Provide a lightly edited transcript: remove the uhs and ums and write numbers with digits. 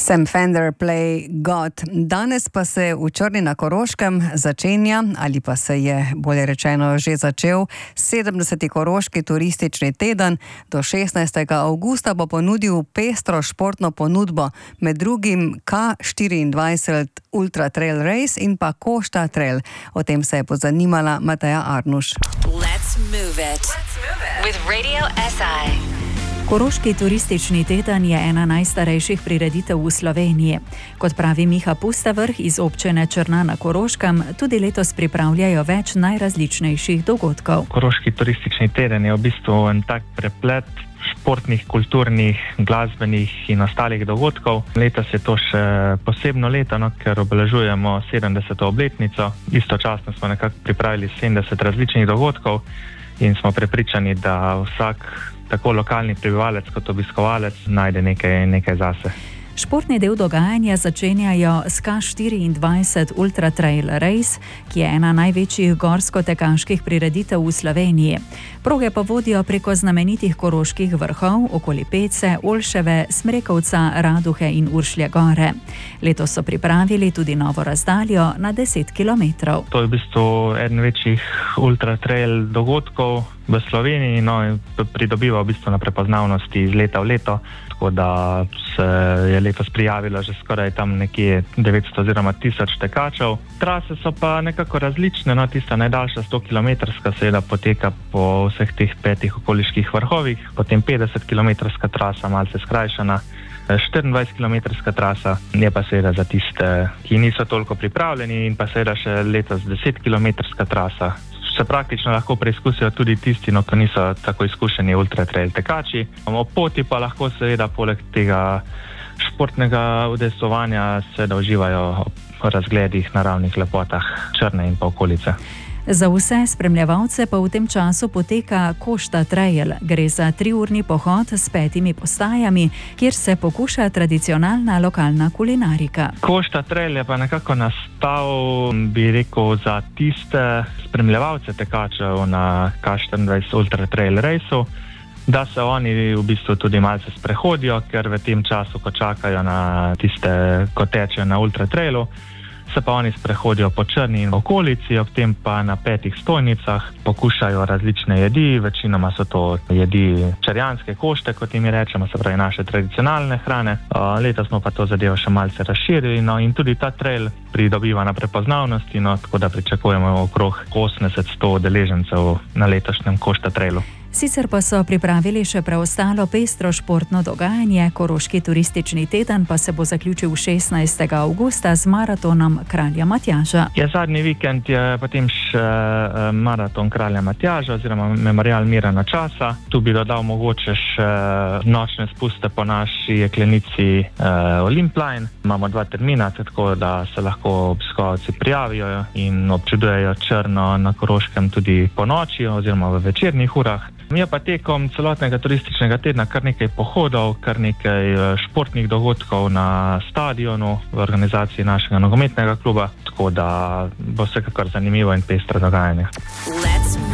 Sam Fender Play God. Danes pa se v Črni na Koroškem začenja, ali pa se je, bolje rečeno, že začel 70. Koroški turistični teden. Do 16. avgusta bo ponudil pestro športno ponudbo, med drugim K24 Ultra Trail Race in pa Košta Trail. O tem se je pozanimala Mateja Arnuš. Let's move it with Radio SI. Koroški turistični teden je ena najstarejših prireditev v Sloveniji. Kot pravi Miha Pustavrh iz občine Črna na Koroškem, tudi letos pripravljajo več najrazličnejših dogodkov. Koroški turistični teden je v bistvu en tak preplet športnih, kulturnih, glasbenih in ostalih dogodkov. Letos je to še posebno leto, ker obeležujemo 70. obletnico. Istočasno smo nekako pripravili 70 različnih dogodkov in smo prepričani, da vsak tako lokalni prebivalec kot obiskovalec najde nekaj zase. Športni del dogajanja začenjajo s K24 Ultra Trail Race, ki je ena največjih gorsko-tekaških prireditev v Sloveniji. Proge pa vodijo preko znamenitih koroških vrhov, okoli Pece, Olševe, Smrekovca, Raduhe in Uršlje gore. Letos so pripravili tudi novo razdaljo na 10 km. To je v bistvu eden večjih ultra trail dogodkov v Sloveniji, pridobiva v bistvu na prepoznavnosti iz leta v leto, tako da se je letos prijavilo že skoraj tam nekje 900 oziroma 1000 tekačev. Trase so pa nekako različne, tista najdaljša 100 km seveda poteka po vseh teh 5 okoliških vrhovih, potem 50 km trasa, malce skrajšana, 24 km trasa je pa seveda za tiste, ki niso toliko pripravljeni, in pa seveda še letos 10 km trasa. Se praktično lahko preizkusijo tudi tisti, ki niso tako izkušeni ultra trail tekači. Ob poti pa lahko seveda poleg tega športnega udejstvovanja seveda uživajo v razgledih, naravnih lepotah Črne in pa okolice. Za vse spremljevalce pa v tem času poteka Košta Trail. Gre za 3-urni pohod s 5 postajami, kjer se pokuša tradicionalna lokalna kulinarika. Košta Trail je pa nekako nastal, bi rekel, za tiste spremljevalce tekačev na K24 Ultra Trail Raceu, da se oni v bistvu tudi malce sprehodijo, ker v tem času, ko čakajo na tiste, ko tečejo na Ultra Trailu, se pa oni sprehodijo po Črni in okolici, ob tem pa na 5 stojnicah pokušajo različne jedi, večinoma so to jedi črjanske košte, kot jim rečemo, se pravi naše tradicionalne hrane. Letos smo pa to zadevo še malce razširili, in tudi ta trail pridobiva na prepoznavnosti, tako da pričakujemo okrog 80-100 udeležencev na letošnjem Košta Trailu. Sicer pa so pripravili še preostalo pestro športno dogajanje. Koroški turistični teden pa se bo zaključil 16. avgusta z maratonom Kralja Matjaža. Zadnji vikend je potem še maraton Kralja Matjaža oziroma memorial Mirana Časa. Tu bi dodal mogoče še nočne spuste po naši jeklenici Olympline. Imamo 2 termina, tako da se lahko obiskovalci prijavijo in občudujejo Črno na Koroškem tudi po noči oziroma v večernih urah. Je pa tekom celotnega turističnega tedna kar nekaj pohodov, kar nekaj športnih dogodkov na stadionu v organizaciji našega nogometnega kluba, tako da bo vsekakor zanimivo in pestro dogajanje.